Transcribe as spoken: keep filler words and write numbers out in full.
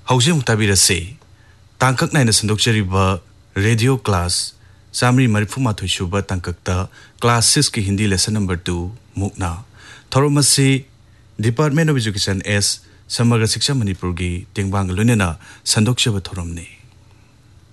हौजे मुताबिरसे तांकक Naina संदोक्चरिबा radio class Chamari मरिफु माथोई सुबा तांककता class six की Hindi lesson number two मुकना थोरमसी department of education S समग्र शिक्षा मणिपुर की टेंगबांग लुनेना संदोक्चब थोरमने